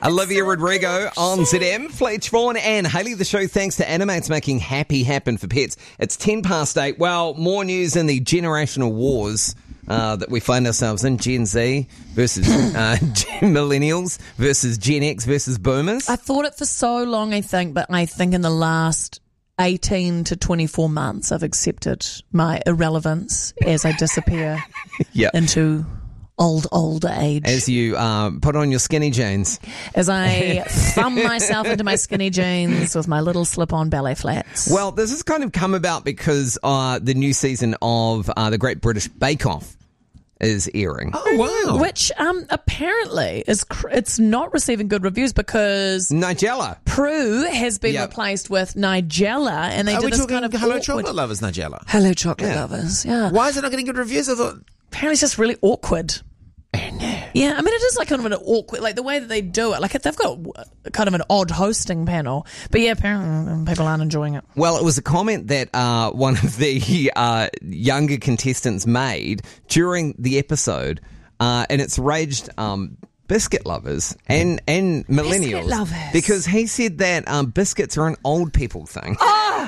Olivia Rodrigo on ZM. Fletch Vaughan and Hayley, the show thanks to Animates making happy happen for pets. It's 8:10. Well, more news in the generational wars that we find ourselves in. Gen Z versus millennials versus Gen X versus boomers. I thought it for so long, but I think in the last 18 to 24 months I've accepted my irrelevance as I disappear into old age. As you put on your skinny jeans. As I thumb myself into my skinny jeans with my little slip-on ballet flats. Well, this has kind of come about because the new season of the Great British Bake Off is airing. Oh, wow. Which apparently it's not receiving good reviews because Nigella Prue has been replaced with Nigella, and they Are did we this talking kind of Hello awkward... Chocolate Lovers, Nigella? Hello Chocolate Lovers, yeah. Why is it not getting good reviews? I thought... Apparently it's just really awkward. Oh, no. Yeah, I mean, it is like kind of an awkward, like the way that they do it. Like they've got kind of an odd hosting panel. But yeah, apparently people aren't enjoying it. Well, it was a comment that one of the younger contestants made during the episode, and it's raged biscuit lovers and millennials. Biscuit lovers. Because he said that biscuits are an old people thing.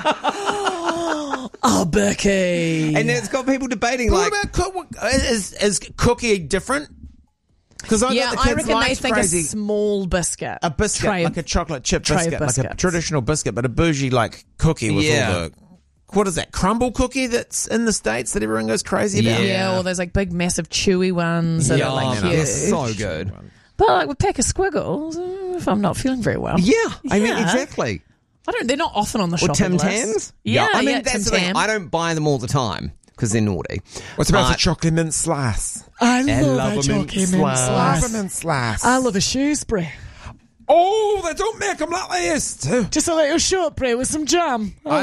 Oh, Becky. And it's got people debating What like... about is cookie different? Because I reckon they think a small biscuit. A biscuit, like a chocolate chip biscuit, like a traditional biscuit, but a bougie like cookie with all the... What is that, crumble cookie that's in the States that everyone goes crazy about? Yeah, or those like big, massive, chewy ones that are like huge. They're so good. But like with pack of squiggles, if I'm not feeling very well. Yeah, I mean, exactly. They're not often on the shopping Tim list. Tams? Yeah, I mean, that's Tim the thing. Tam. I don't buy them all the time because they're naughty. What's about the chocolate mint slice? I love a chocolate mint Love a slice. mint slice. I love a Shrewsbury. Oh, they don't make them like they used to. Just a little shortbread with some jam. I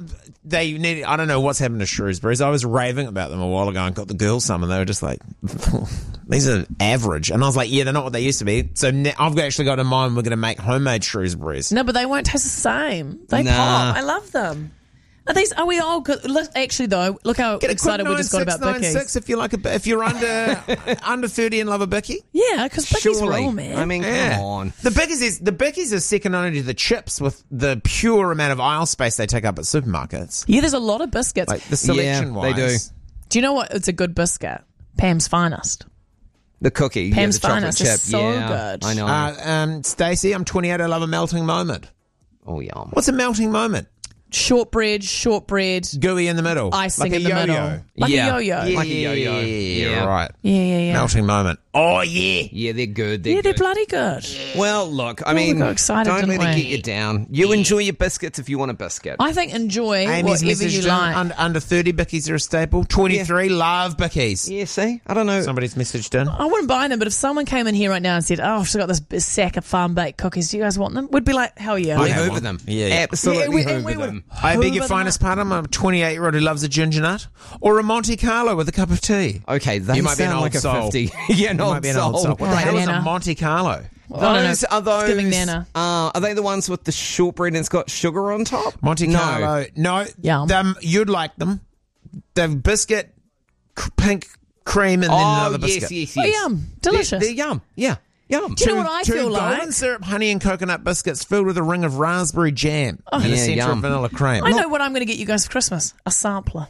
don't know what's happened to Shrewsbury's. I was raving about them a while ago and got the girls some, and they were just like, these are average. And I was like, yeah, they're not what they used to be. So I've actually got in mind we're going to make homemade Shrewsbury's. No, but they won't taste the same. They Nah. pop. I love them. Are we all good? Actually, though, look how excited we just got about Bickies. If you like if you're under 30 and love a Bicky. Yeah, because Bickies Surely. rule, man. I mean, come on. The Bickies is second only to the chips with the pure amount of aisle space they take up at supermarkets. Yeah, there's a lot of biscuits. Like the selection wise. they do. Do you know what? It's a good biscuit. Pam's Finest. The cookie. Pam's the chocolate Finest chip. is so good. I know. Stacey, I'm 28. I love a melting moment. Oh, yum. What's a melting moment? Shortbread, Gooey in the middle. icing like in a the yo-yo. middle. Like a yo-yo. Like a yo-yo. Yeah, right. Yeah. Melting moment. Oh, yeah. Yeah, they're good. They're They're good. bloody good. Well, look, I mean, got excited, don't didn't let it we? get you down. You enjoy your biscuits if you want a biscuit. I think enjoy Amy's whatever you messaged like. under 30 Bickies are a staple. 23 love Bickies. Yeah, see? I don't know. Somebody's messaged in. I wouldn't buy them, but if someone came in here right now and said, "Oh, I've still got this sack of farm-baked cookies. Do you guys want them?" We'd be like, "Hell yeah!" We have hoover one. them. Yeah. Absolutely Yeah, hoover them. I beg your Hoover finest them pardon. I'm a 28-year-old who loves a ginger nut or a Monte Carlo with a cup of tea. Okay, they You might be an sound old like a soul. 50. Yeah, an You old might be an old soul. soul. What the hell is a Nana. Monte Carlo? I don't know. Are those, It's giving Nana. are they the ones with the shortbread and it's got sugar on top? Monte Carlo. No. Yum. You'd like them. They're biscuit, pink cream, and then another biscuit. yes. Oh, yum. Delicious. They're yum. Yeah, yum. Do you know what I Two feel like? golden syrup, honey, and coconut biscuits filled with a ring of raspberry jam and a Yeah, centre yum. of vanilla cream. I know what I'm going to get you guys for Christmas. A sampler.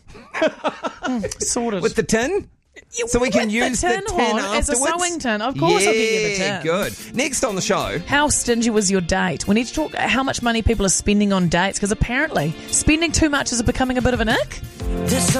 Sorted. With the tin? So we can With use the tin tin on as a afterwards? sewing tin. Of course I'll get you the tin. Good. Next on the show. How stingy was your date? We need to talk how much money people are spending on dates because apparently spending too much is becoming a bit of an ick.